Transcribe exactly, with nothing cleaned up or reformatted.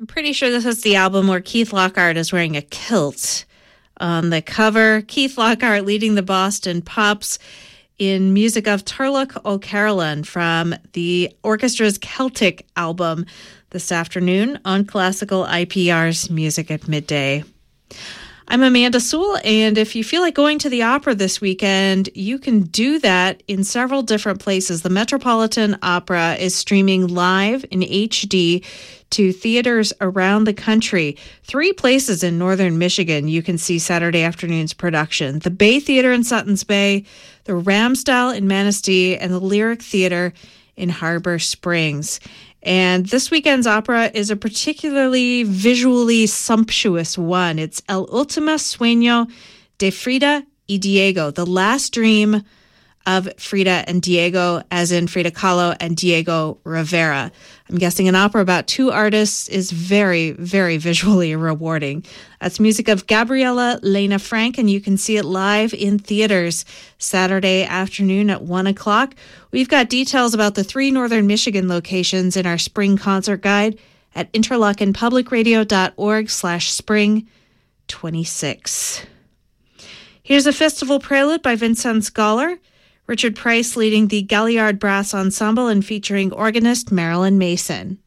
I'm pretty sure this is the album where Keith Lockhart is wearing a kilt on the cover. Keith Lockhart leading the Boston Pops in music of Turlough O'Carolan from the orchestra's Celtic album this afternoon on Classical I P R's Music at Midday. I'm Amanda Sewell, and if you feel like going to the opera this weekend, you can do that in several different places. The Metropolitan Opera is streaming live in H D to theaters around the country. Three places in northern Michigan you can see Saturday afternoon's production: the Bay Theater in Suttons Bay, the Ramstyle in Manistee, and the Lyric Theater in Harbor Springs. And this weekend's opera is a particularly visually sumptuous one. It's El Último Sueño de Frida y Diego, the last dream of Frida and Diego, as in Frida Kahlo and Diego Rivera. I'm guessing an opera about two artists is very, very visually rewarding. That's music of Gabriella Lena Frank, and you can see it live in theaters Saturday afternoon at one o'clock. We've got details about the three Northern Michigan locations in our spring concert guide at interlockenpublicradio.org slash spring 26. Here's a festival prelude by Vincent Scholar. Richard Price leading the Galliard Brass Ensemble and featuring organist Marilyn Mason.